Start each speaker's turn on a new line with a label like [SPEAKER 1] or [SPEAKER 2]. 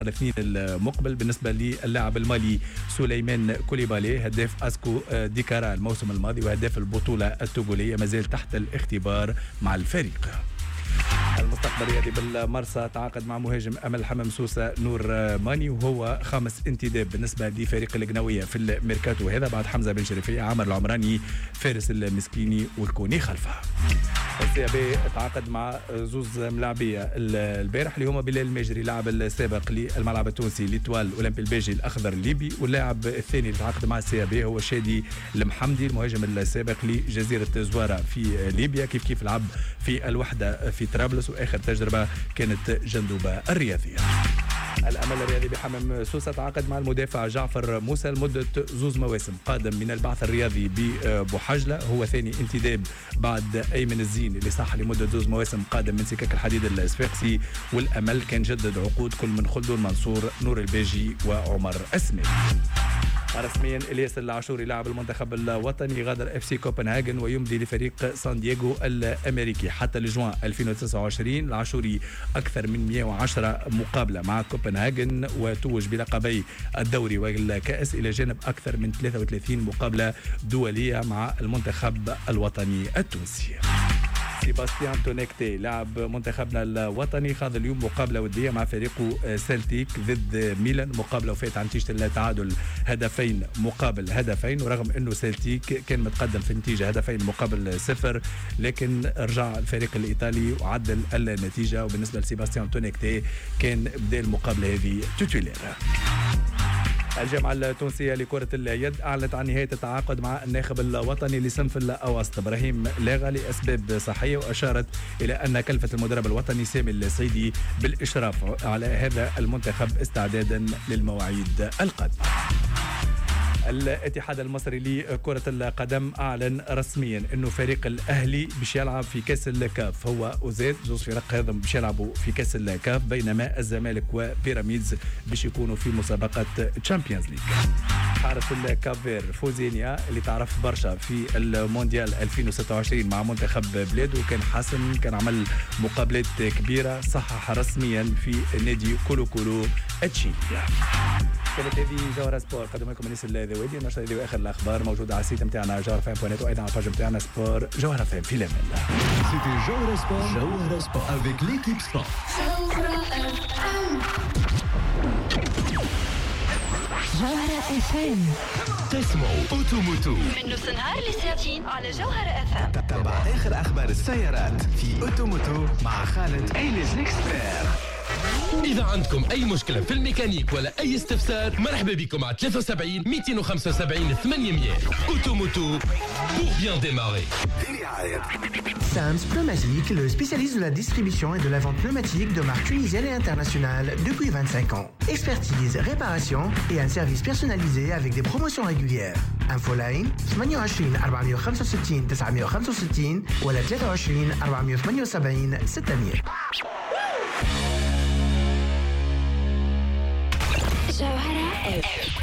[SPEAKER 1] الاثنين المقبل. بالنسبة للاعب المالي سليمان كوليبالي هداف اسكو ديكارا الموسم الماضي وهداف البطولة التوغولية مازال تحت الاختبار مع الفريق. المستقبل الرياضي بالمرسى تعاقد مع مهاجم امل حمام سوسه نور ماني وهو خامس انتداب بالنسبه لفريق القناويه في الميركاتو هذا بعد حمزه بن شريفيه عامر العمراني فارس المسكيني والكوني خلفه. السي بي تعاقد مع زوز ملاعبيه البارح اللي هما بلال الماجري لاعب السابق للملعب التونسي ليتوال اولمبي الباجي الاخضر الليبي، واللاعب الثاني اللي تعاقد مع السي بي هو شادي المحمدي المهاجم السابق لجزيره زواره في ليبيا، كيف لعب في الوحده في طرابلس واخر تجربه كانت جندوبه الرياضيه. الامل الرياضي بحمام سوسه تعاقد مع المدافع جعفر موسى لمده 2 مواسم، قادم من البعث الرياضي ببوحجله، هو ثاني انتداب بعد ايمن الزين اللي صح لمده 2 مواسم قادم من سكك الحديد الصفاقسي، والامل كان جدد عقود كل من خلدون منصور نور الباجي وعمر اسمي. رسميا الياس العاشوري لاعب المنتخب الوطني غادر اف سي كوبنهاجن ويمضي لفريق سان دييغو الامريكي حتى لجوان 2029. العاشوري اكثر من 110 مقابله مع كوبنهاجن وتوج بلقبي الدوري والكاس الى جانب اكثر من 33 مقابله دوليه مع المنتخب الوطني التونسي. سيباستيان تونيكتي لاعب منتخبنا الوطني خاض اليوم مقابله وديه مع فريقه سلتيك ضد ميلان، مقابله وفات عن نتيجه التعادل 2-2 ورغم انه سلتيك كان متقدم في النتيجه 2-0 لكن رجع الفريق الايطالي وعدل النتيجه، وبالنسبه لسيباستيان تونيكتي كان بدا المقابله هذه توتولير. الجامعة التونسية لكرة اليد أعلنت عن نهاية التعاقد مع الناخب الوطني لصنف الأوسط إبراهيم لاغا لأسباب صحية، وأشارت إلى أن كلفة المدرب الوطني سامي السيدي بالإشراف على هذا المنتخب استعدادا للمواعيد القادمة. الاتحاد المصري لكرة القدم أعلن رسميا أنه فريق الأهلي باش يلعب في كأس الكاف، هو وزاد زوج فرق هذم باش يلعبوا في كأس الكاف، بينما الزمالك وبيراميدز باش يكونوا في مسابقة تشامبيونز ليج. حارس الكافير فوزينيا اللي تعرف برشا في المونديال 2026 مع منتخب بلاده كان حاسم، كان عمل مقابلات كبيرة، صحح رسميا في نادي كولو كولو تشيلي. كانت هذه جوهرة سبور قدم لكم انيس الذوادي. النشرة هذه واخر الاخبار موجودة على السيت نتاعنا جوهرة فام بوينت وايضا على الباج نتاعنا سبور جوهرة فام. في الامان الله.
[SPEAKER 2] سيتي جوهرة سبور avec l'équipe sport.
[SPEAKER 3] جوهرة اف ام
[SPEAKER 2] تسمعوا اوتوموتو
[SPEAKER 4] من نص نهار لساعتين على جوهرة اف ام.
[SPEAKER 2] تابع اخر اخبار السيارات في اوتوموتو مع خالد ايليز ليكسبير.
[SPEAKER 5] إذا عندكم أي مشكلة في الميكانيك ولا أي استفسار مرحبا بكم على 73 275 800. Automoto pour bien démarrer.
[SPEAKER 6] Sams Pneumatique, le spécialiste de la distribution et de la vente pneumatique de marques tunisiennes et internationales depuis 25 ans. Expertise, réparation et un service personnalisé avec des promotions régulières. Infoline 28 465 965 ولا 23 478 600.
[SPEAKER 3] جوهرة اف